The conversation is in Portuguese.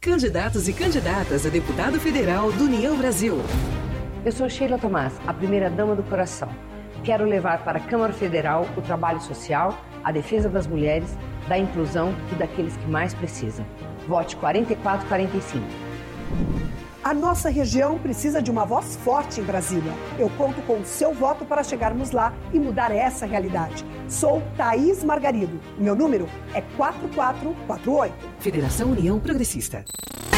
Candidatos e candidatas a deputado federal do União Brasil. Eu sou Sheila Tomás, a primeira-dama do coração. Quero levar para a Câmara Federal o trabalho social, a defesa das mulheres, da inclusão e daqueles que mais precisam. Vote 4445. A nossa região precisa de uma voz forte em Brasília. Eu conto com o seu voto para chegarmos lá e mudar essa realidade. Sou Thaís Margarido. Meu número é 4448. Federação União Progressista.